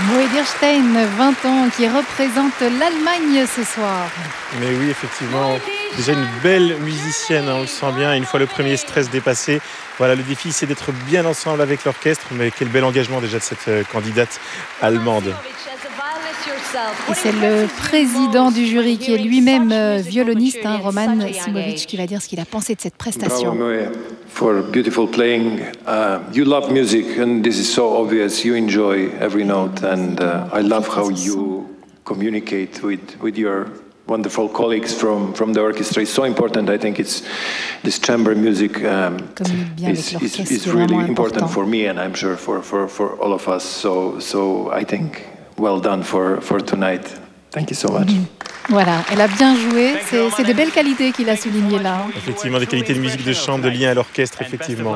Moedirstein, 20 ans, qui représente l'Allemagne ce soir. Mais oui, effectivement, déjà une belle musicienne, on le sent bien. Une fois le premier stress dépassé, voilà, le défi c'est d'être bien ensemble avec l'orchestre. Mais quel bel engagement déjà de cette candidate allemande. Et c'est le président du jury qui est lui-même violoniste, Roman Simovic, qui va dire ce qu'il a pensé de cette prestation. For beautiful playing. You love music and this is so obvious. You enjoy every note and I love how you communicate with your wonderful colleagues from the orchestra. It's so important. I think this chamber music is really important for me and I'm sure for all of us. So I think well done for tonight. Thank you so much. Voilà, elle a bien joué. C'est de belles qualités qu'il a soulignées là. Effectivement, des qualités de musique de chant, de lien à l'orchestre, effectivement.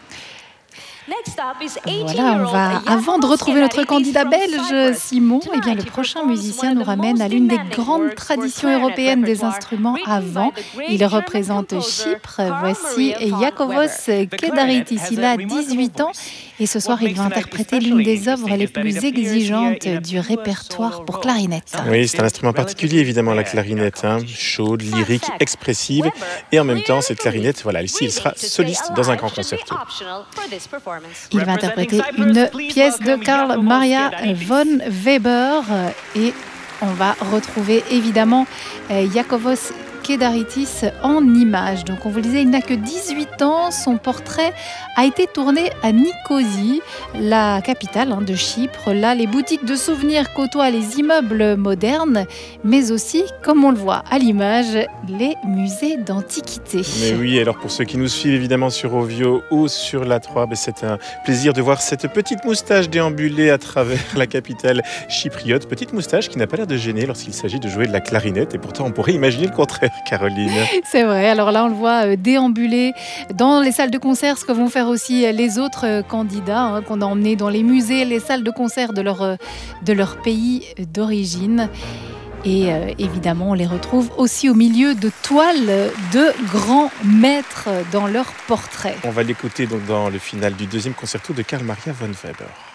Voilà, avant de retrouver notre candidat belge, Simon, le prochain musicien nous ramène à l'une des grandes traditions européennes des instruments à vent. Il représente Chypre. Voici Iakovos Kedaritis. Il a 18 ans et ce soir, il va interpréter l'une des œuvres les plus exigeantes du répertoire pour clarinette. Oui, c'est un instrument particulier, évidemment, la clarinette. Chaude, lyrique, expressive. Et en même temps, cette clarinette, voilà, ici, il sera soliste dans un grand concerto. Il va interpréter une pièce de Carl Maria von Weber et on va retrouver évidemment Iakovos Kedaritis en images. Donc on vous le disait, il n'a que 18 ans. Son portrait a été tourné à Nicosie, la capitale de Chypre. Là, les boutiques de souvenirs côtoient les immeubles modernes, mais aussi, comme on le voit à l'image, les musées d'antiquité. Mais oui, alors pour ceux qui nous suivent évidemment sur Ovio ou sur la 3, c'est un plaisir de voir cette petite moustache déambuler à travers la capitale chypriote. Petite moustache qui n'a pas l'air de gêner lorsqu'il s'agit de jouer de la clarinette. Et pourtant, on pourrait imaginer le contraire. Caroline. C'est vrai, alors là on le voit déambuler dans les salles de concert, ce que vont faire aussi les autres candidats qu'on a emmenés dans les musées, les salles de concert de leur pays d'origine. Et évidemment on les retrouve aussi au milieu de toiles de grands maîtres dans leurs portraits. On va l'écouter donc dans le final du deuxième concerto de Carl Maria von Weber.